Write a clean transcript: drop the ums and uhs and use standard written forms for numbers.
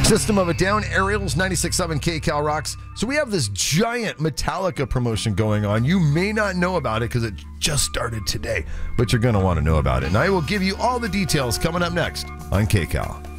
System of a Down, Aerials, 96.7 KCal rocks. So we have this giant Metallica promotion going on. You may not know about it because it just started today, but you're going to want to know about it. And I will give you all the details coming up next on KCal.